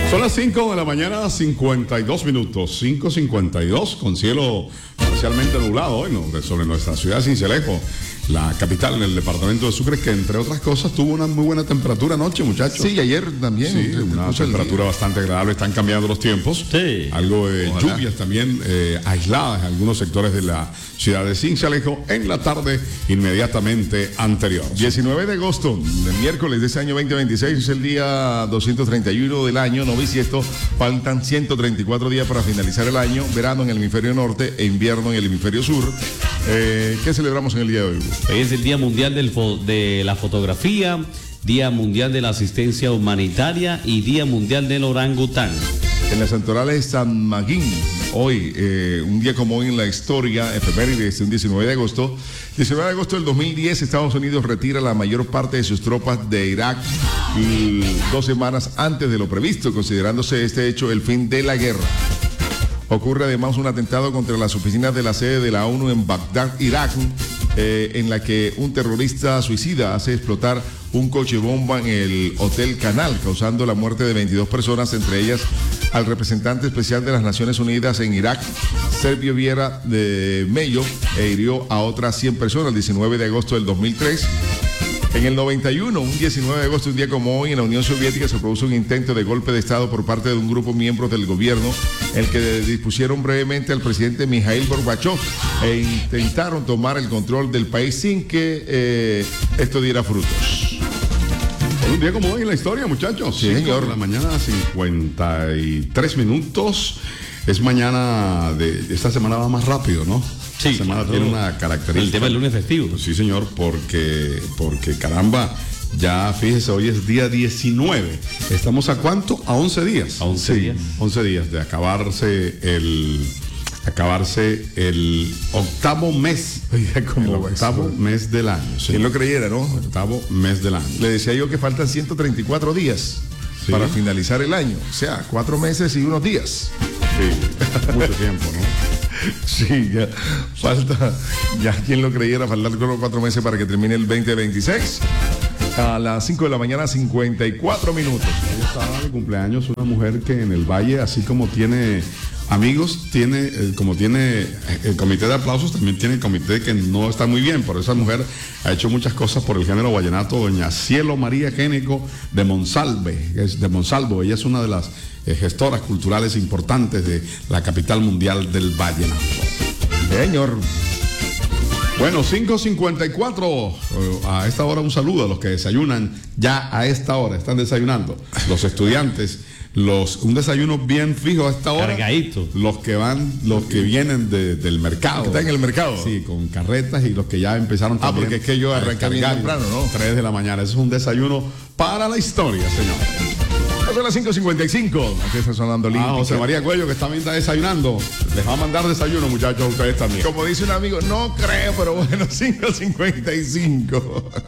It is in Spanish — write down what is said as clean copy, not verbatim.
Son las 5 de la mañana, 52 minutos, 5:52, con cielo parcialmente nublado hoy, sobre nuestra ciudad de Sincelejo, la capital en el departamento de Sucre, que entre otras cosas tuvo una muy buena temperatura anoche, muchachos. Sí, y ayer también. Sí, una temperatura bastante agradable. Están cambiando los tiempos. Sí. Algo de lluvias también aisladas en algunos sectores de la ciudad de Sincelejo en la tarde inmediatamente anterior. 19 de agosto, el miércoles de ese año 2026, es el día 231 del año, no bisiesto. Faltan 134 días para finalizar el año. Verano en el hemisferio norte e invierno en el hemisferio sur. ¿Qué celebramos en el día de hoy? Hoy es el Día Mundial de la Fotografía, Día Mundial de la Asistencia Humanitaria y Día Mundial del Orangután. En la santoral San Magín, hoy, un día como hoy en la historia, efemérides, un 19 de agosto. 19 de agosto del 2010, Estados Unidos retira la mayor parte de sus tropas de Irak 2 semanas antes de lo previsto, considerándose este hecho el fin de la guerra. Ocurre además un atentado contra las oficinas de la sede de la ONU en Bagdad, Irak, en la que un terrorista suicida hace explotar un coche bomba en el Hotel Canal, causando la muerte de 22 personas, entre ellas al representante especial de las Naciones Unidas en Irak, Servio Viera de Mello, e hirió a otras 100 personas el 19 de agosto del 2003. En el 91, un 19 de agosto, un día como hoy, en la Unión Soviética se produjo un intento de golpe de Estado por parte de un grupo de miembros del gobierno, en el que dispusieron brevemente al presidente Mikhail Gorbachev e intentaron tomar el control del país sin que esto diera frutos. Un día como hoy en la historia, muchachos. Sí, señor. De la mañana, 53 minutos. Es mañana de esta semana, va más rápido, ¿no? Sí, esta semana tiene una característica. El tema del lunes festivo. Sí, señor, porque caramba, ya fíjese, hoy es día 19. ¿Estamos a cuánto? A 11 días. A 11 días. 11 días de acabarse el octavo mes. ¿Cómo el va octavo eso? mes del año. Sí. ¿Quién lo creyera, no? Octavo mes del año. Le decía yo que faltan 134 días para finalizar el año. O sea, 4 meses y unos días. Sí, mucho tiempo, ¿no? Sí, ya falta, ya quien lo creyera, faltan 4 meses para que termine el 2026. A las 5 de la mañana, 54 minutos. Hoy estaba de cumpleaños una mujer que en el Valle, así como tiene amigos, como tiene el comité de aplausos, también tiene el comité que no está muy bien, pero esa mujer ha hecho muchas cosas por el género vallenato. Doña Cielo María Génico de Monsalvo, ella es una de las gestoras culturales importantes de la capital mundial del vallenato. Señor. Bueno, 5:54. A esta hora un saludo a los que desayunan ya a esta hora, están desayunando. Los estudiantes, un desayuno bien fijo a esta hora. Cargadito. Los que vienen del mercado. Que están en el mercado. Sí, con carretas, y los que ya empezaron también. Porque es que yo arranqué bien temprano, ¿no? 3 de la mañana. Eso es un desayuno para la historia, señor. Son las 5:55. Aquí está sonando Olímpica. José María Cuello, que también está desayunando. Les va a mandar desayuno, muchachos, a ustedes también. Como dice un amigo, no creo, pero bueno, 5:55.